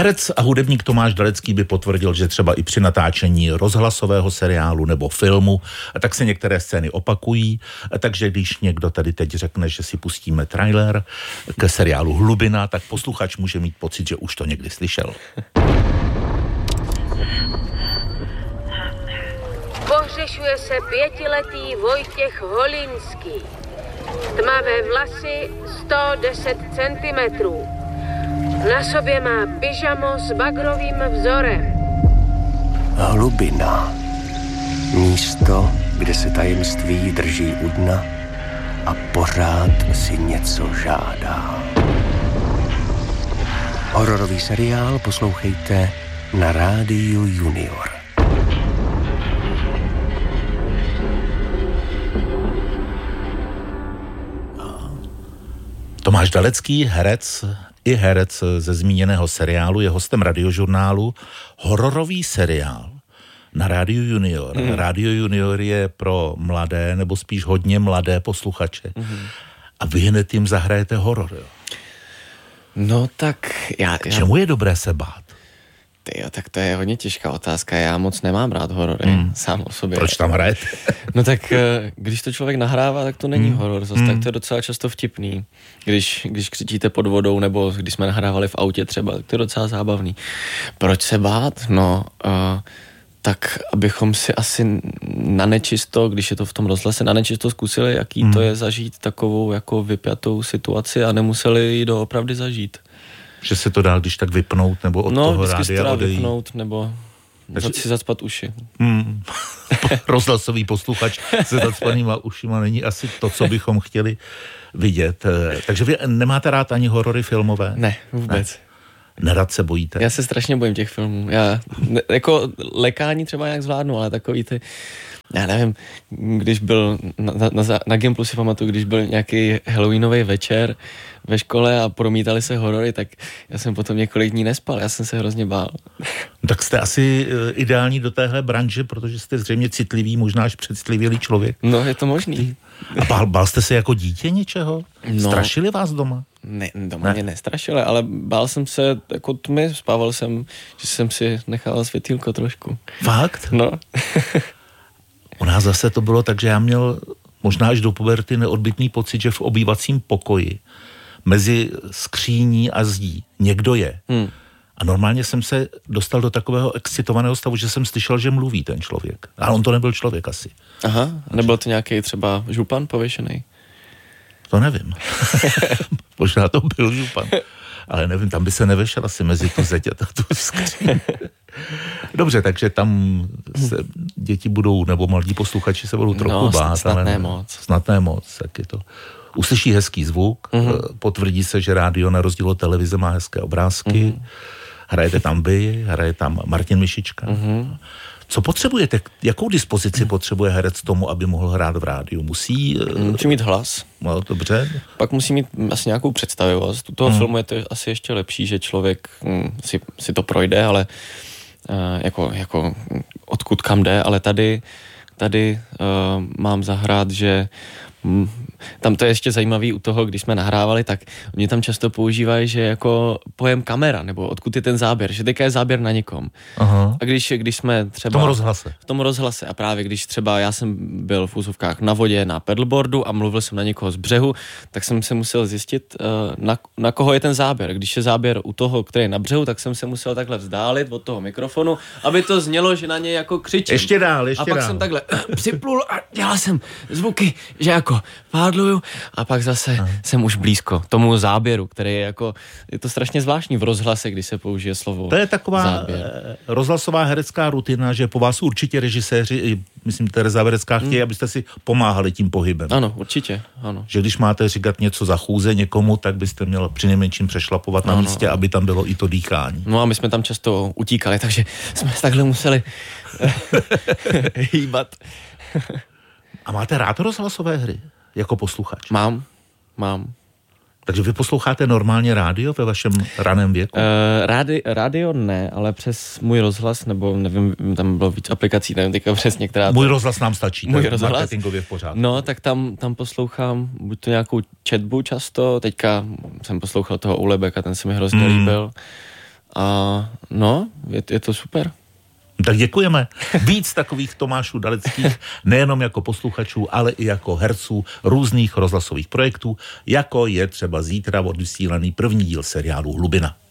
Herec a hudebník Tomáš Dalecký by potvrdil, že třeba i při natáčení rozhlasového seriálu nebo filmu, tak se některé scény opakují, takže když někdo tady teď řekne, že si pustíme trailer ke seriálu Hlubina, tak posluchač může mít pocit, že už to někdy slyšel. Pohřešuje se 5letý Vojtěch Holinský. Tmavé vlasy 110 cm. Na sobě má pyžamo s bagrovým vzorem. Hlubina. Místo, kde se tajemství drží u dna a pořád si něco žádá. Hororový seriál poslouchejte na Rádiu Junior. Tomáš Dalecký, herec ze zmíněného seriálu, je hostem Radiožurnálu. Hororový seriál na Rádiu Junior. Rádio Junior je pro mladé, nebo spíš hodně mladé posluchače. A vy hned jim zahrajete horor, jo? No tak K čemu je dobré se bát? Tyjo, tak to je hodně těžká otázka. Já moc nemám rád horory sám o sobě. Proč tam hrajete? No tak když to člověk nahrává, tak to není horor. Zase tak to je docela často vtipný. Když křičíte pod vodou, nebo když jsme nahrávali v autě třeba, tak to je docela zábavný. Proč se bát? No, tak abychom si asi na nečisto, když je to v tom rozhlase, na nečisto zkusili, jaký to je zažít takovou jako vypjatou situaci a nemuseli ji doopravdy zažít. Že se to dá když tak vypnout, nebo od toho rádia odejít? Vypnout, nebo si zacpat uši. Rozhlasový posluchač se zacpanýma ušima není asi to, co bychom chtěli vidět. Takže vy nemáte rád ani horory filmové? Ne, vůbec. Ne. Nerad se bojíte? Já se strašně bojím těch filmů. Já jako lekání třeba nějak zvládnu, ale takový ty, já nevím, když byl na Gimplu si pamatuju, když byl nějaký halloweenový večer ve škole a promítali se horory, tak já jsem potom několik dní nespal, já jsem se hrozně bál. Tak jste asi ideální do téhle branže, protože jste zřejmě citlivý, možná až předstlivělý člověk. No, je to možný. A bál jste se jako dítě něčeho? No, strašili vás doma? Ne, doma mě nestrašili, ale bál jsem se jako tmy, spával jsem, že jsem si nechal světýlko trošku. Fakt? No. U nás zase to bylo tak, že já měl možná až do puberty neodbytný pocit, že v obývacím pokoji mezi skříní a zdí někdo je. A normálně jsem se dostal do takového excitovaného stavu, že jsem slyšel, že mluví ten člověk. Ale on to nebyl člověk asi. Aha, a nebyl to nějaký třeba župan pověšený? To nevím. Možná to byl župan. Ale nevím, tam by se nevešel asi mezi tu zeď a tu skříň. Dobře, takže tam se děti budou, nebo mladí posluchači se budou trochu bát. Snad ne moc. Tak je to. Uslyší hezký zvuk, potvrdí se, že rádio na rozdíl od televize má hezké obrázky, hrajete tam vy, hraje tam Martin Mišička. Co potřebujete? Jakou dispozici potřebuje herec tomu, aby mohl hrát v rádiu? Musí mít hlas. No, dobře. Pak musí mít asi nějakou představivost. U toho filmu je to asi ještě lepší, že člověk si to projde, ale jako odkud kam jde, ale tady mám zahrát, že tam to je ještě zajímavý u toho, když jsme nahrávali, tak mě tam často používají, že jako pojem kamera, nebo odkud je ten záběr, že teďka je záběr na někom. Aha. A když jsme třeba... V tom rozhlase. A právě když třeba já jsem byl v úzovkách na vodě, na paddleboardu a mluvil jsem na někoho z břehu, tak jsem se musel zjistit, na koho je ten záběr. Když je záběr u toho, který je na břehu, tak jsem se musel takhle vzdálit od toho mikrofonu, aby to znělo, že na něj jako křičím. Ještě dál. A pak jsem takhle připlul a dělal jsem zvuky, že jako pádluju a pak zase jsem už blízko tomu záběru, který je to strašně zvláštní v rozhlase, když se použije slovo. To je taková záběr. Rozhlasová herecká rutina, že po vás určitě režiséři, myslím Tereza Verecká, chtějí, abyste si pomáhali tím pohybem. Ano, určitě, ano. Že když máte říkat něco za chůze někomu, tak byste měl přinejmenším přešlapovat na místě, aby tam bylo i to dýchání. No a my jsme tam často utíkali, takže jsme takhle museli hýbat. A máte rád rozhlasové hry? Jako posluchač? Mám. Takže vy posloucháte normálně rádio ve vašem raném věku? Rádio ne, ale přes můj rozhlas, nebo nevím, tam bylo víc aplikací, nevím teďka přesně, která... Můj rozhlas nám stačí, můj rozhlas marketingově v pořádku. No, tak tam poslouchám buď to nějakou četbu často, teďka jsem poslouchal toho Ulebeka, ten se mi hrozně líbil. A no, je to super. Tak děkujeme. Víc takových Tomášů Daleckých, nejenom jako posluchačů, ale i jako herců různých rozhlasových projektů, jako je třeba zítra odvysílaný první díl seriálu Hlubina.